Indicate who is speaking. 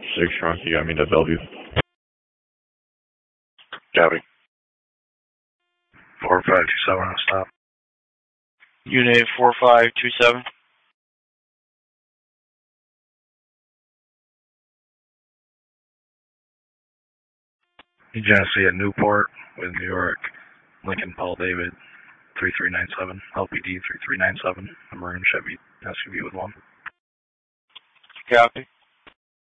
Speaker 1: 6 Trunk, you got me to Bellevue.
Speaker 2: Copy. 4527 on stop.
Speaker 3: Unit 4527.
Speaker 2: Genesee at Newport with New York, Lincoln Paul David, 3397, LPD 3397, a maroon Chevy SUV with 1.
Speaker 3: Copy.